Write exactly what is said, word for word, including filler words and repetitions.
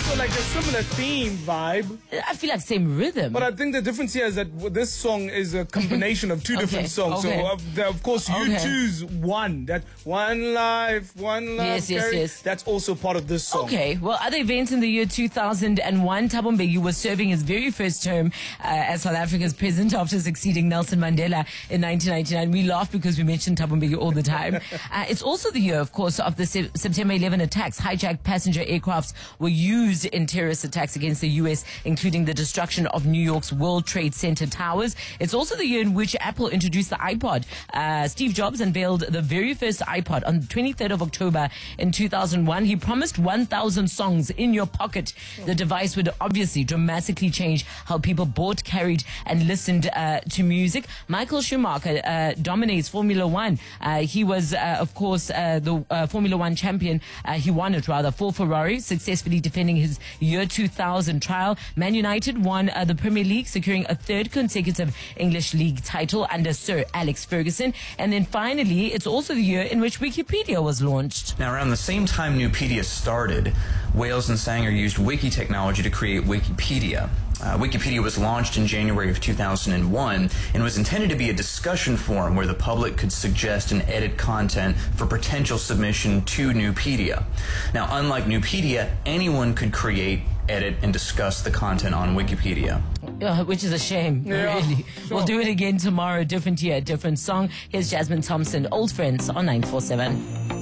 also like a similar theme vibe. I feel like same rhythm. But I think the difference here is that w- this song is a combination of two Okay, different songs. okay. So, uh, the, of course, you Okay. choose one. That one life, one love. Yes, yes, carry, yes. That's also part of this song. Okay, well, other events in the year two thousand one, Thabo Mbeki was serving his very first term uh, as South Africa's president after succeeding Nelson Mandela in nineteen ninety-nine. We laugh because we mention Thabo Mbeki all the time. uh, it's also the year, of course, of the se- September eleventh attacks. Hijacked passenger aircrafts were used in terrorist attacks against the U S, including the destruction of New York's World Trade Center towers. It's also the year in which Apple introduced the iPod. Uh, Steve Jobs unveiled the very first iPod on the twenty-third of October in two thousand one. He promised one thousand songs in your pocket. The device would obviously dramatically change how people bought, carried, and listened uh, to music. Michael Schumacher uh, dominates Formula One. Uh, he was, uh, of course, uh, the uh, Formula One champion. Uh, he won it, rather, for Ferrari, successfully defending his year two thousand trial. Man United won uh, the Premier League, securing a third consecutive English League title under Sir Alex Ferguson. And then finally, it's also the year in which Wikipedia was launched. Now, around the same time Nupedia started, Wales and Sanger used wiki technology to create Wikipedia. Uh, Wikipedia was launched in January of two thousand one and was intended to be a discussion forum where the public could suggest and edit content for potential submission to Nupedia. Now, unlike Nupedia, anyone could create, edit, and discuss the content on Wikipedia. Uh, which is a shame, Yeah, really. sure. We'll do it again tomorrow, different year, different song. Here's Jasmine Thompson, Old Friends on nine four seven.